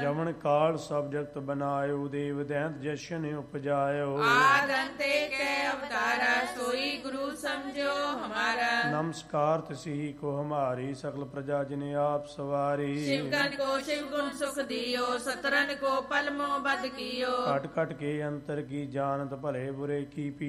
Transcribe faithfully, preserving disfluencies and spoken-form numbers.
ਜਮਨ ਕਾਲ ਸਭ ਜਗਤ ਬਨਾਇਓ, ਦੇਵ ਦੈਂਤ ਜਸ਼ਨ ਉਪਜਾਇਓ। ਆਦਿ ਅੰਤੇ ਕੈ ਅਵਤਾਰਾ, ਸੋਈ ਗੁਰੂ ਸਮਝੋ ਹਮਾਰਾ। ਨਮਸਕਾਰ ਤਿਸੀ ਕੋ ਹਮਾਰੀ, ਸਕਲ ਪ੍ਰਜਾ ਜਿਨੇ ਆਪ ਸਵਾਰੀ। शिवगन को शिव गुण सुख दियो, सतरन को पलमो बद कियो। ਘਟ ਘਟ ਕੇ ਅੰਤਰ ਕੀ ਜਾਣਤ, ਭਲੇ ਬੁਰੇ ਕੀ